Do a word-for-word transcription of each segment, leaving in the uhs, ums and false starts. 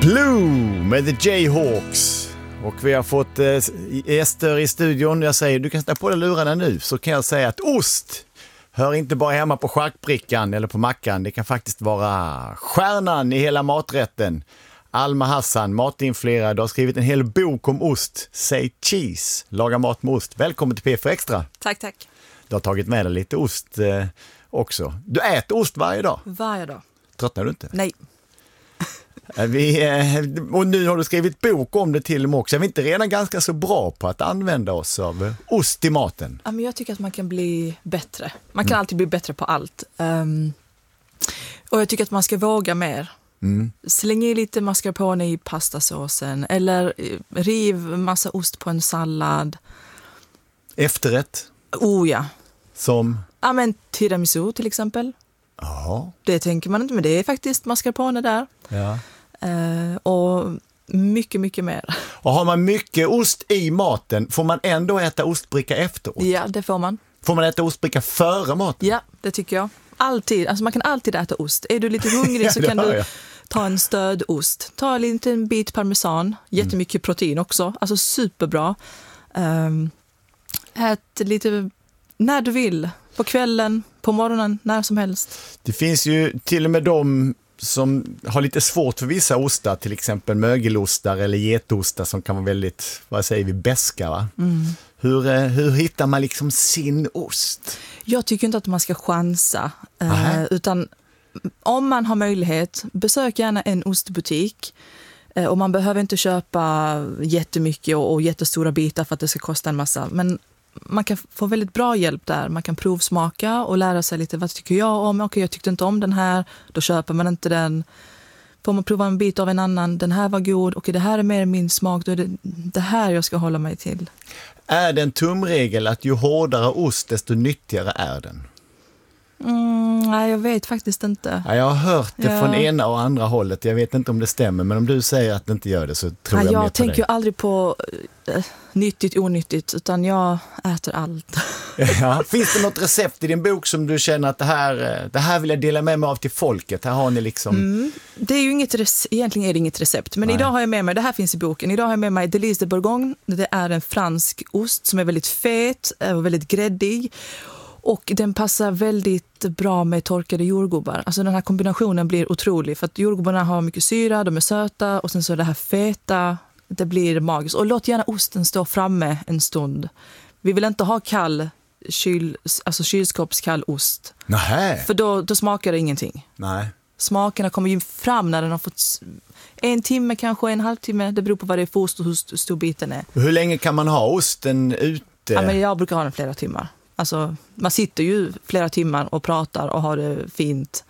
Blue med The Jayhawks. Och vi har fått eh, gäster i studion. Jag säger, du kan sätta på dig lurarna nu. Så kan jag säga att ost hör inte bara hemma på schackbrickan eller på mackan. Det kan faktiskt vara stjärnan i hela maträtten. Alma Hassan, matinfluerad, har skrivit en hel bok om ost. Say cheese, laga mat med ost. Välkommen till P F Extra. Tack, tack. Du har tagit med dig lite ost eh, också. Du äter ost varje dag. Varje dag. Tröttnar du inte? Nej. Vi, eh, och nu har du skrivit bok om det till och med också. Är vi inte redan ganska så bra på att använda oss av ost i maten? Ja, men jag tycker att man kan bli bättre. Man kan mm. alltid bli bättre på allt. Um, och jag tycker att man ska våga mer. Mm. Släng i lite mascarpone i pastasåsen. Eller riv massa ost på en sallad. Efterrätt? Oh ja. Som? Ja, men tiramisu till exempel. Ja. Det tänker man inte, men det är faktiskt mascarpone där. Ja. Uh, och mycket, mycket mer. Och har man mycket ost i maten, får man ändå äta ostbricka efteråt? Ja, det får man. Får man äta ostbricka före maten? Ja, det tycker jag. Alltid. Alltså man kan alltid äta ost. Är du lite hungrig så kan du ta en stödost. Ta en liten bit parmesan. Jättemycket mm. protein också. Alltså superbra. Um, ät lite när du vill. På kvällen, på morgonen, när som helst. Det finns ju till och med de som har lite svårt för vissa ostar, till exempel mögelostar eller getostar som kan vara väldigt, vad säger vi, beska, va? Mm. Hur, hur hittar man liksom sin ost? Jag tycker inte att man ska chansa, eh, utan om man har möjlighet, besök gärna en ostbutik. Eh, och man behöver inte köpa jättemycket och, och jättestora bitar för att det ska kosta en massa, men man kan få väldigt bra hjälp där. Man kan provsmaka och lära sig lite, vad tycker jag om? Okej, jag tyckte inte om den här, då köper man inte den. Får man prova en bit av en annan, den här var god, okej, det här är mer min smak, då är det det här jag ska hålla mig till. Är det en tumregel att ju hårdare ost, desto nyttigare är den? Mm, nej, jag vet faktiskt inte. Ja, jag har hört det ja. från ena och andra hållet. Jag vet inte om det stämmer, men om du säger att det inte gör det så tror ja, jag, jag mer på tänker det. ju aldrig på äh, nyttigt, onyttigt, utan jag äter allt. Ja. Finns det något recept i din bok som du känner att det här, det här vill jag dela med mig av till folket? Här har ni liksom... Mm. Det är ju inget recept, egentligen är det inget recept, men nej. Idag har jag med mig, det här finns i boken, idag har jag med mig Délices de Bourgogne. Det är en fransk ost som är väldigt fet och väldigt gräddig. Och den passar väldigt bra med torkade jordgubbar. Alltså den här kombinationen blir otrolig. För att jordgubbarna har mycket syra, de är söta. Och sen så det här feta, det blir magiskt. Och låt gärna osten stå framme en stund. Vi vill inte ha kall, kyl, alltså kylskåpskall ost. Nähä. För då, då smakar det ingenting. Nej. Smakerna kommer ju fram när den har fått en timme, kanske en halvtimme. Det beror på vad det är för ost och hur stor biten är. Hur länge kan man ha osten ute? Ja, men jag brukar ha den flera timmar. Alltså, man sitter ju flera timmar och pratar och har det fint.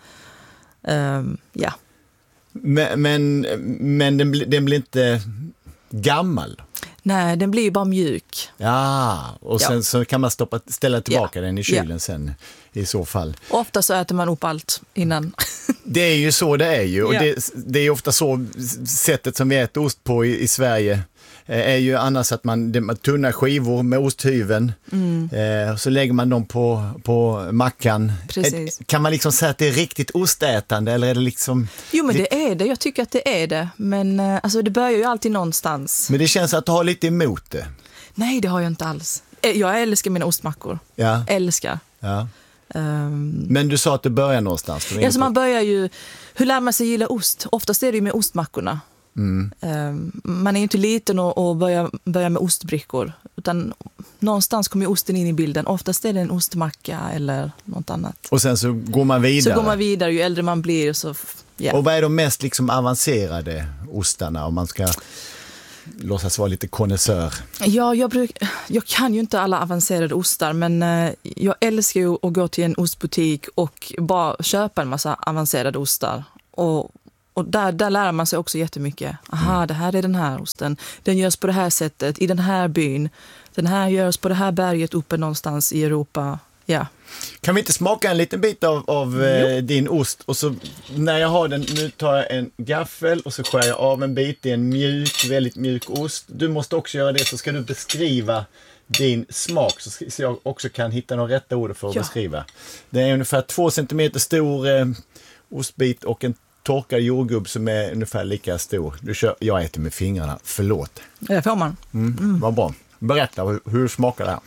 Um, ja. Men, men, men den, den blir inte gammal? Nej, den blir ju bara mjuk. Ja, och sen ja. så kan man stoppa, ställa tillbaka ja. den i kylen ja. sen i så fall. Ofta så äter man upp allt innan. Det är ju så det är ju. Och ja. det, det är ofta så sättet som vi äter ost på i, i Sverige är ju annars att man, det, man tunna skivor med osthyveln mm. eh, så lägger man dem på, på mackan. Precis. Kan man liksom säga att det är riktigt ostätande eller är det liksom... Jo, men det är det. Jag tycker att det är det. Men eh, alltså, det börjar ju alltid någonstans. Men det känns att du har lite emot det. Nej, det har jag inte alls. Jag älskar mina ostmackor. Ja. Älskar. Ja. Um, men du sa att du börjar någonstans. Ja, så man börjar ju... Hur lär man sig gilla ost? Oftast är det ju med ostmackorna. Mm. Um, man är ju inte liten och, och börjar, börjar med ostbrickor, utan någonstans kommer osten in i bilden. Oftast är det en ostmacka eller något annat. Och sen så går man vidare. Så går man vidare ju äldre man blir. Så, yeah. Och vad är de mest liksom avancerade ostarna om man ska låtsas vara lite konnässör? Ja, jag, bruk, jag kan ju inte alla avancerade ostar, men uh, jag älskar ju att gå till en ostbutik och bara köpa en massa avancerade ostar. Och Och där, där lär man sig också jättemycket. Aha, mm. det här är den här osten. Den görs på det här sättet, i den här byn. Den här görs på det här berget uppe någonstans i Europa. Ja. Kan vi inte smaka en liten bit av, av eh, din ost? Och så när jag har den, nu tar jag en gaffel och så skär jag av en bit. Det är en mjuk, väldigt mjuk ost. Du måste också göra det, så ska du beskriva din smak så, så jag också kan hitta de rätta orden för att ja. beskriva. Det är ungefär två centimeter stor eh, ostbit och en torkad jordgubb som är ungefär lika stor. Du kör, jag äter med fingrarna, förlåt. Det får man. Mm. Mm. Vad bra. Berätta, hur, hur smakar det här?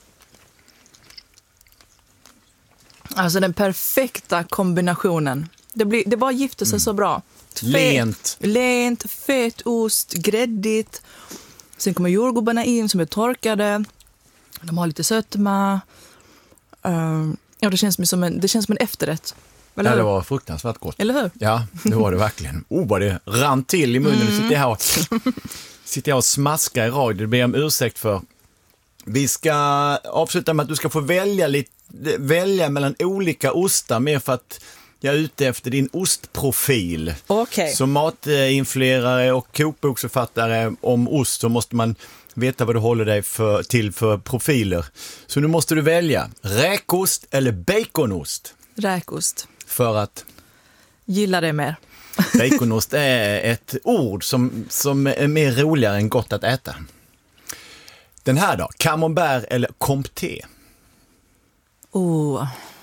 Alltså den perfekta kombinationen. Det, blir, det bara gifter sig mm. så bra. Fet, lent. Lent, fet ost, gräddigt. Sen kommer jordgubbarna in som är torkade. De har lite sötma. Uh, ja, det känns som en, det känns som en efterrätt. Eller ja, hur? det var fruktansvärt gott. Eller hur? Ja, det var det verkligen. Oh, vad det rann till i munnen. Mm. Nu sitter jag här och, sitter jag och smaskar i radio. Det ber jag om ursäkt för. Vi ska avsluta med att du ska få välja, lite, välja mellan olika ostar mer för att jag är ute efter din ostprofil. Okay. Som matinfluerare och kokboksförfattare om ost så måste man veta vad du håller dig för, till för profiler. Så nu måste du välja räkost eller baconost. Räkost. För att? Gillar det mer. Baconost är ett ord som, som är mer roligare än gott att äta. Den här då, camembert eller comté? Oh.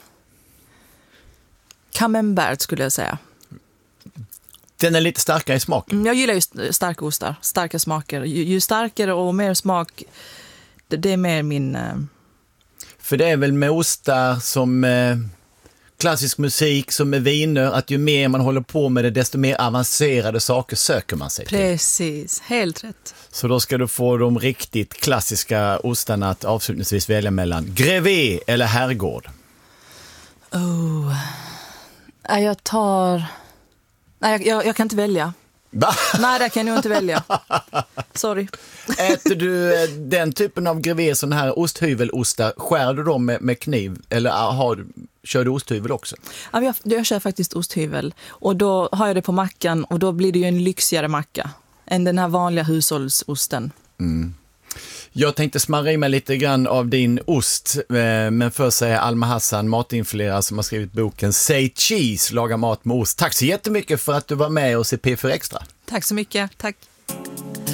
Camembert skulle jag säga. Den är lite starkare i smaken. Jag gillar ju starka ostar, starka smaker. Ju, ju starkare och mer smak, det, det är mer min... Uh... För det är väl med ostar som eh, klassisk musik, som med viner, att ju mer man håller på med det, desto mer avancerade saker söker man sig till. Precis, helt rätt. Så då ska du få de riktigt klassiska ostarna att avslutningsvis välja mellan Grevé eller Herrgård. Oh. Jag tar... Nej, jag, jag kan inte välja. Va? Nej, det kan jag inte välja. Sorry. Äter du den typen av Grevé, sån här osthyvelostar, skär du dem med, med kniv eller har, kör du osthyvel också? Ja, jag, jag kör faktiskt osthyvel och då har jag det på mackan och då blir det ju en lyxigare macka än den här vanliga hushållsosten. Mm. Jag tänkte smarra i mig lite grann av din ost, men först säger Alma Hassan, matinfluerare som har skrivit boken Say Cheese, laga mat med ost. Tack så jättemycket för att du var med oss i P fyra Extra. Tack så mycket, tack.